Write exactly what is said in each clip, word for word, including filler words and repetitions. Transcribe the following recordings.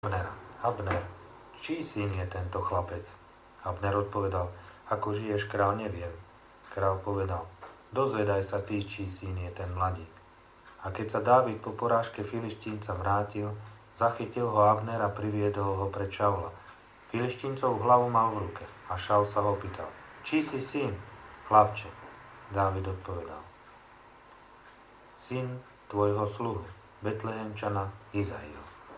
Abnera. Abner, čí syn je tento chlapec? Abner odpovedal, ako žiješ, král, neviem. Král povedal, dozvedaj sa ty, čí syn je ten mladík. A keď sa Dávid po porážke Filištínca vrátil, zachytil ho Abner a priviedol ho pred Šaula. Filištíncovú hlavu mal v ruke a Šaul sa ho pýtal, čí si syn, chlapče? Dávid odpovedal, syn tvojho sluhu, Betlehemčana Izaiho.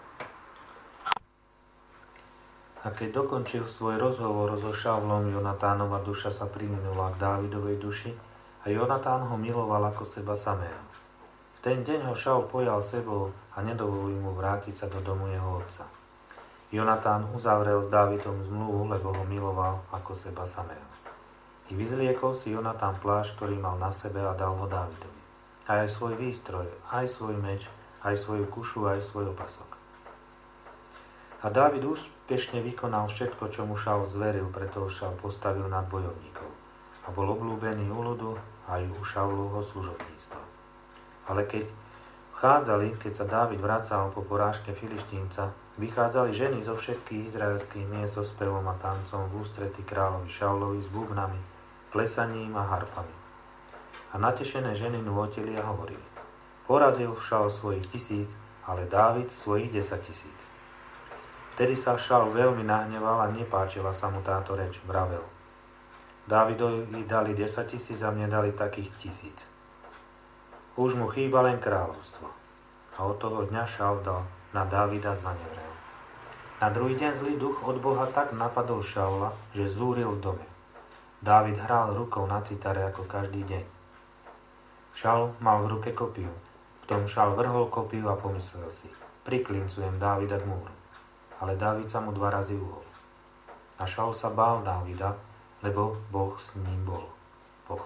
A keď dokončil svoj rozhovor so Šaulom, Jonatánova duša sa priminula k Dávidovej duši a Jonatán ho miloval ako seba samého. V ten deň ho Šaul pojal sebou a nedovolil mu vrátiť sa do domu jeho otca. Jonatán uzavrel s Dávidom zmluvu, lebo ho miloval ako seba samého. I vyzliekol si Jonatán plášť, ktorý mal na sebe a dal ho Dávidovi. Aj svoj výstroj, aj svoj meč, aj svoju kušu, aj svoj opasok. A Dávid úspešne vykonal všetko, čo mu Šaul zveril, preto ho Šaul postavil nad bojovníkov a bol obľúbený u ľudu aj u Šaulovho služobníctva. Ale keď vchádzali, keď sa Dávid vracal po porážke Filištínca, vychádzali ženy zo všetkých izraelských miest so spevom a tancom v ústrety kráľovi Šaulovi s bubnami, plesaním a harfami. A natešené ženy nôtili a hovorili, porazil Šaul svojich tisíc, ale Dávid svojich desaťtisíc. Vtedy sa Šaul veľmi nahneval a nepáčila sa mu táto reč, vravel. Dávidovi dali desaťtisíc a mne dali takých tisíc. Už mu chýba len kráľovstvo. A od toho dňa Šaul dal na Dávida zanevrel. Na druhý deň zlý duch od Boha tak napadol Šaula, že zúril v dome. Dávid hral rukou na citare ako každý deň. Šaul mal v ruke kopiu. V tom Šaul vrhol kopiu a pomyslel si, priklincujem Dávida k múru. Ale Dávid sa mu dva razy uhol. A Šaul sa bál Dávida, lebo Boh s ním bol. Boh.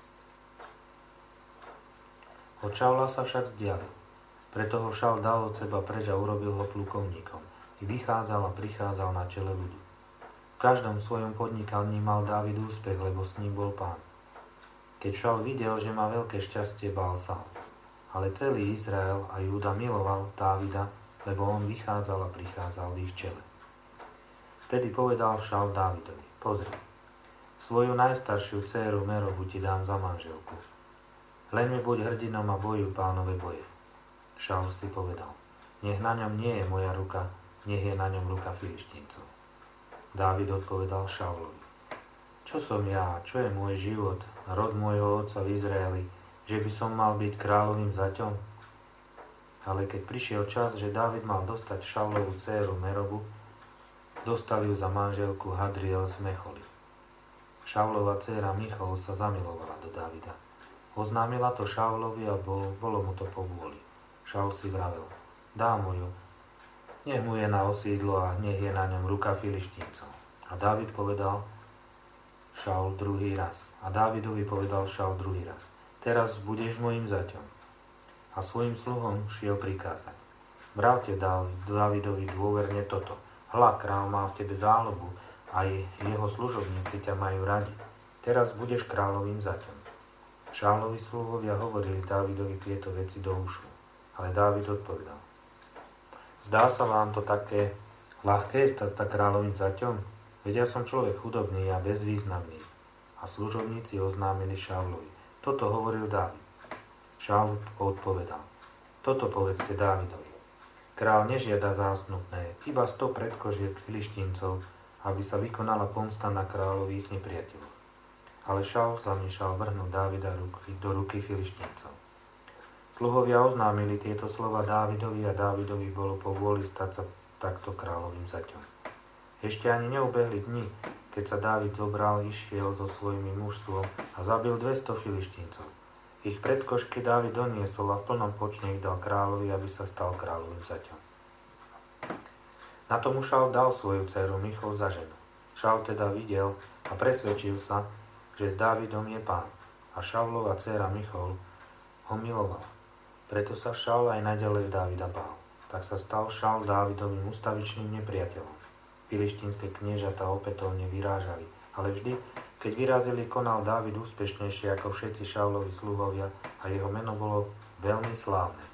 Od Šaula sa však vzdialil. Preto ho Šaul dal od seba preč a urobil ho plukovníkom. I vychádzal a prichádzal na čele ľudu. V každom svojom podnikaní mal Dávid úspech, lebo s ním bol Pán. Keď Šaul videl, že má veľké šťastie, bál sa ho. Ale celý Izrael a Júda miloval Dávida, lebo on vychádzal a prichádzal v ich čele. Vtedy povedal Šaul Dávidovi, pozri, svoju najstaršiu dcéru Merobu ti dám za manželku. Len mi buď hrdinom a bojuj Pánove boje. Šaul si povedal, nech na ňom nie je moja ruka, nech je na ňom ruka Filištíncov. Dávid odpovedal Šaulovi, čo som ja, čo je môj život, rod môjho otca v Izraeli, že by som mal byť kráľovým zaťom? Ale keď prišiel čas, že Dávid mal dostať Šaulovú dcéru Merobu, dostal ju za manželku Hadriel z Mecholy. Šaulova dcéra Michol sa zamilovala do Dávida. Oznámila to Šaulovi a bol, bolo mu to po vôli. Šaul si vravel, dám mu ju, nech mu je na osídlo a nech je na ňom ruka Filištíncov. A Dávid povedal Šaul druhý raz. A Dávidovi povedal Šaul druhý raz, teraz budeš mojím zaťom. A svojim sluhom šiel prikázať. Vravte Dávidovi dôverne toto. Hľa, král má v tebe záľubu, aj jeho služobníci ťa majú radi. Teraz budeš kráľovým zaťom. Šaulovi sluhovia hovorili Dávidovi tieto veci do ušu. Ale Dávid odpovedal. Zdá sa vám to také ľahké stať sa kráľovým zaťom? Veď ja som človek chudobný a bezvýznamný. A služobníci oznámili Šaulovi. Toto hovoril Dávid. Šaul odpovedal, toto povedzte Dávidovi. Král nežiada zásnutné, iba sto predkožiek Filištíncov, aby sa vykonala pomsta na kráľových nepriateľov. Ale Šaul zamýšľal vrhnúť Dávida do ruky Filištíncov. Sluhovia oznámili tieto slova Dávidovi a Dávidovi bolo povôli stať sa takto kráľovým zaťom. Ešte ani neubehli dni, keď sa Dávid zobral, išiel so svojimi mužstvom a zabil dvesto Filištíncov. Ich predkošky Dávid doniesol a v plnom počne ich dal kráľovi, aby sa stal kráľovým zaťom. Na tomu Šaul dal svoju dceru Michol za ženu. Šaul teda videl a presvedčil sa, že s Dávidom je Pán. A Šaulova dcera Michol ho milovala. Preto sa Šaul aj naďalej Dávida bál. Tak sa stal Šaul Dávidovým ustavičným nepriateľom. Filištínske kniežatá opätovne vyrážali, ale vždy, keď vyrazili, konal Dávid úspešnejšie ako všetci Šaulovi sluhovia a jeho meno bolo veľmi slávne.